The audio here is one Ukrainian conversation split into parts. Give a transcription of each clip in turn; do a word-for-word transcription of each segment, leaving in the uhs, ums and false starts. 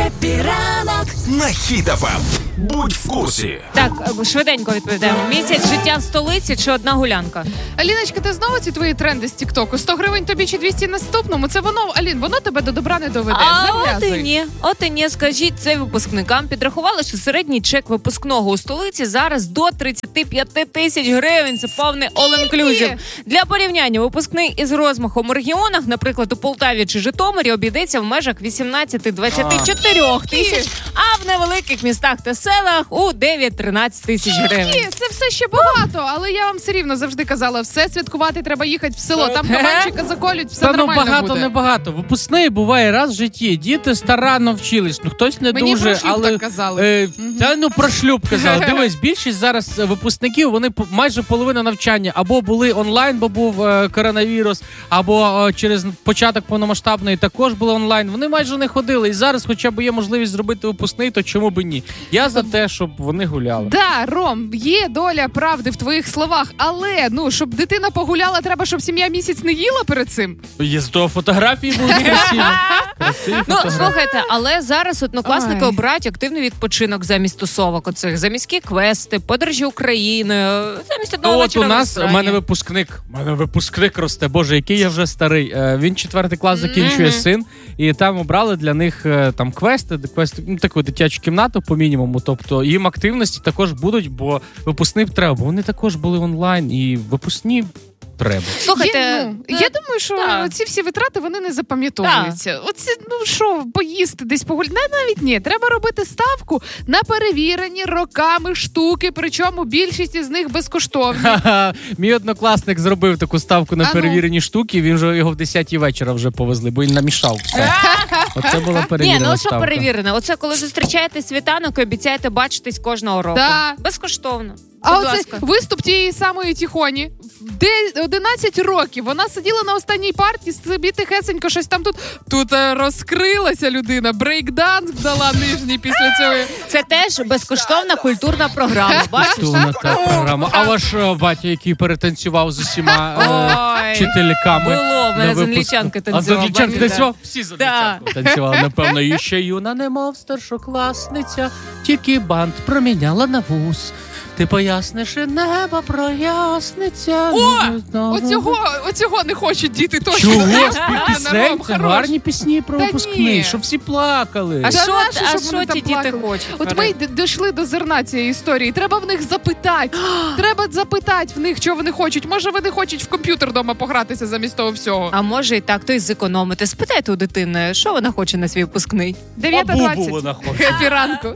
Хеппі ранок на Хіт еф ем. Будь в курсі. Так, швиденько відповідаємо. Місяць життя в столиці чи одна гулянка? Аліночка, ти знову ці твої тренди з Тік-Току? сто гривень тобі чи двісті наступному? Це воно, Алін, воно тебе до добра не доведе. А Зав'язуй. от і ні. От і ні. Скажіть це випускникам. Підрахували, що середній чек випускного у столиці зараз до тридцять п'ять тисяч гривень. Це повний all-inclusive. Для порівняння, випускний із розмахом у регіонах, наприклад, у Полтаві чи Житомирі, обійдеться в межах вісімнадцять-двадцять чотири тисяч, а в невеликих містах та селах у дев'ять-тринадцять тисяч гривень. Ні, це все ще багато, але я вам все рівно завжди казала, все святкувати треба їхати в село, там кабанчика заколють, все Та ну нормально багато, буде. не багато. Випускний буває раз в житті. Діти старанно вчились, ну хтось не Мені дуже, про шлюб але так казали. Е, угу. Та ну про шлюб казали. Дивись, більшість зараз випускників, вони майже половина навчання або були онлайн, бо був е, коронавірус, або е, через початок повномасштабної також були онлайн. Вони майже не ходили. І зараз, хоча б є можливість зробити випускний, то чому б і ні? Я за те, щоб вони гуляли. Да, Ром, є доля правди в твоїх словах, але, ну, щоб дитина погуляла, треба, щоб сім'я місяць не їла перед цим. Є з того фотографії будуть красиві. Красиві Ну, фотографії. слухайте, але зараз однокласники Ой. обирають активний відпочинок замість тусовок оцих, за міські квести, подорожі Україною, замість одного Ну, от вечора у в нас, у ресторані. мене випускник, у мене випускник росте, боже, який я вже старий. Е, Він четвертий клас закінчує, Мгм. син, і там обрали для них е, там квести, квести, ну, таку дитячу кімнату по мінімуму, тобто їм активності також будуть, бо випускник треба, бо вони також були онлайн, і випускні треба. Слухайте, Є, ну, ну, я думаю, що так. ці всі витрати, вони не запам'ятовуються. Оці, ну що, поїсти десь погуляти? Навіть ні, треба робити ставку на перевірені роками штуки, причому більшість із них безкоштовні. Ха-ха. Мій однокласник зробив таку ставку на А ну. перевірені штуки, він же його в десятій вечора вже повезли, бо він намішав все. Оце була Ні, перевірена ну що ставка. перевірено? Оце коли зустрічаєте світанок і обіцяєте бачитись кожного року. Да. Безкоштовно. А Будь оце ласка. виступ тієї самої Тіхоні. Де одинадцять років. Вона сиділа на останній парті, собі тихесенько щось там тут. Тут е, розкрилася людина. Брейкданс вдала нижній після цього. Це теж безкоштовна культурна програма. Бачиш? Тuna та програма. А ваш е, батя, який перетанцював з усіма е, Ой. вчительками. Було, в мене на з випуску. англічанки А з танцював, англічанки бачите? танцював? Всі з англічанкою танцювали, напевно. І ще юна, немов старшокласниця, тільки бант проміняла на вуз. Ти поясниш, і небо проясниться. О! Оцього, оцього не хочуть діти точно. Чого? А, Пісень, народ, це хорош. гарні пісні про Та випускний, ні. щоб всі плакали. А Та що, нащо, а щоб що вони ті там діти плакали? хочуть? От ми д- дійшли до зерна цієї історії. Треба в них запитати. Треба запитати в них, що вони хочуть. Може, вони хочуть в комп'ютер вдома погратися замість того всього. А може і так, то й зекономити. Спитайте у дитини, що вона хоче на свій випускний. дев'ята А бубу двадцять. вона хоче. Хеппі ранку.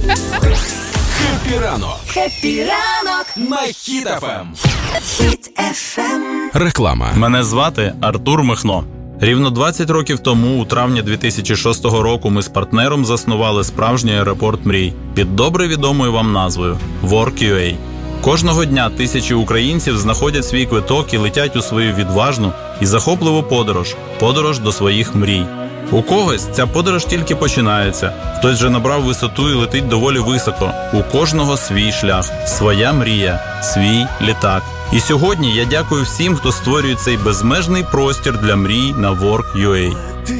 Хеппі ранок Хеппі ранок на Хіт еф ем. Хіт еф ем. Реклама. Мене звати Артур Михно. Рівно двадцять років тому, у травні дві тисячі шостого року, ми з партнером заснували справжній аеропорт мрій під добре відомою вам назвою WorkUA. Кожного дня тисячі українців знаходять свій квиток і летять у свою відважну і захопливу подорож – подорож до своїх мрій. У когось ця подорож тільки починається, хтось вже набрав висоту і летить доволі високо. У кожного свій шлях, своя мрія, свій літак. І сьогодні я дякую всім, хто створює цей безмежний простір для мрій на WorkUA.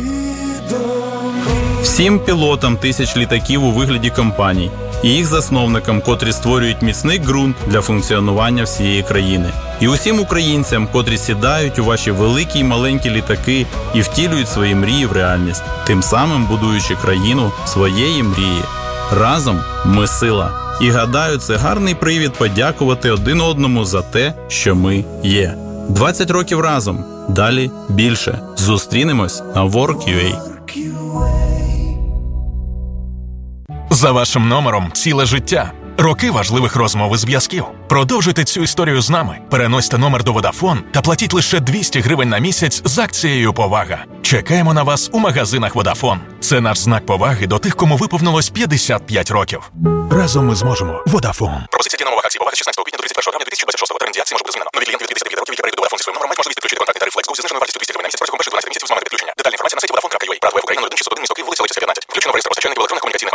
Всім пілотам тисяч літаків у вигляді компаній і їх засновникам, котрі створюють міцний ґрунт для функціонування всієї країни. І усім українцям, котрі сідають у ваші великі й маленькі літаки і втілюють свої мрії в реальність, тим самим будуючи країну своєї мрії. Разом ми сила. І гадаю, це гарний привід подякувати один одному за те, що ми є. двадцять років разом. Далі більше. Зустрінемось на WorkUA. За вашим номером ціле життя. Роки важливих розмов і зв'язків. Продовжуйте цю історію з нами. Переносьте номер до Vodafone та платіть лише двісті гривень на місяць з акцією «Повага». Чекаємо на вас у магазинах Vodafone. Це наш знак поваги до тих, кому виповнилось п'ятдесят п'ять років. Разом ми зможемо. Vodafone. Пропозиція дія нових акцій «Повага» з шістнадцятого квітня до тридцять першого травня дві тисячі двадцять шостого. Термін дії акції може бути змінено. Нові клієнти від п'ятдесят п'ять років, які перейдуть до Vodafone зі своїм номером, мають можливість підключити контактний тариф FlexGo зі зниженою вартістю двісті гривень на місяць протягом перших дванадцяти місяців з моменту підключення. Детальна інформація на сайті vodafone крапка ua. Брат в Україну один шістсот один міський вулиця Лисиця п'ятнадцять. Включено в реєстр постачальників електронних комунікаційних мереж та послуг.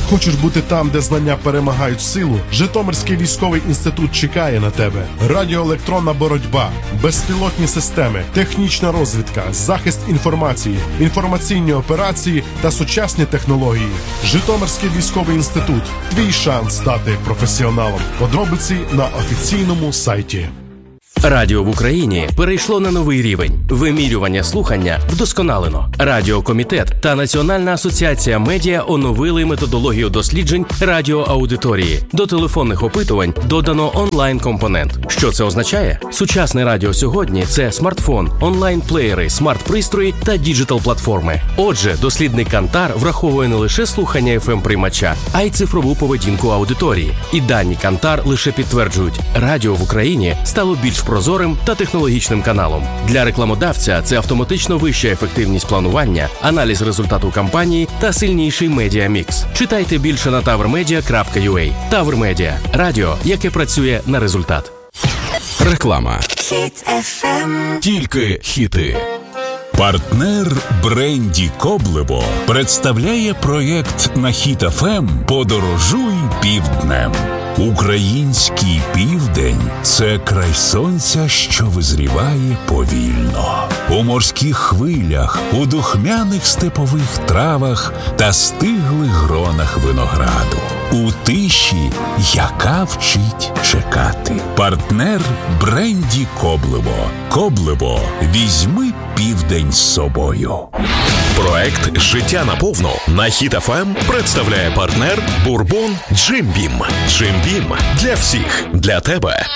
Хочеш бути там, де знання перемагають силу? Житомирський військовий інститут чекає на тебе. Радіоелектронна боротьба, безпілотні системи, технічна розвідка, захист інформації, інформаційні операції та сучасні технології. Житомирський військовий інститут. Твій шанс стати професіоналом. Подробиці на офіційному сайті. Радіо в Україні перейшло на новий рівень. Вимірювання слухання вдосконалено. Радіокомітет та Національна асоціація медіа оновили методологію досліджень радіоаудиторії. До телефонних опитувань додано онлайн-компонент. Що це означає? Сучасне радіо сьогодні – це смартфон, онлайн-плеєри, смарт-пристрої та діджитал-платформи. Отже, дослідник Кантар враховує не лише слухання еф ем-приймача, а й цифрову поведінку аудиторії. І дані Кантар лише підтверджують – радіо в Україні стало більш прозорим та технологічним каналом. Для рекламодавця це автоматично вища ефективність планування, аналіз результату кампанії та сильніший медіамікс. Читайте більше на таврмедіа крапка ю а. Тавр Медіа – радіо, яке працює на результат. Реклама. Хіт еф ем. Тільки хіти. Партнер бренді Коблево представляє проєкт на Хіт еф ем «Подорожуй півднем». Український південь – це край сонця, що визріває повільно. У морських хвилях, у духмяних степових травах та стиглих гронах винограду. У тиші, яка вчить чекати. Партнер бренді Коблево. Коблево. Візьми південь з собою. Проект «Життя наповну» на Хіт еф ем представляє партнер Бурбон Джим Бім. Джим Бім для всіх, для тебе.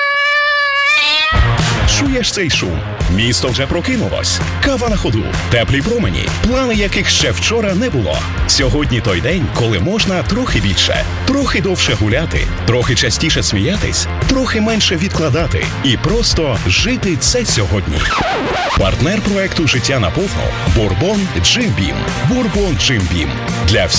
Чуєш цей шум? Місто вже прокинулось. Кава на ходу, теплі промені, плани яких ще вчора не було. Сьогодні той день, коли можна трохи більше, трохи довше гуляти, трохи частіше сміятись, трохи менше відкладати і просто жити це сьогодні. Партнер проекту «Життя наповну» Бурбон Джим Бім. Бурбон Джим Бім для всіх.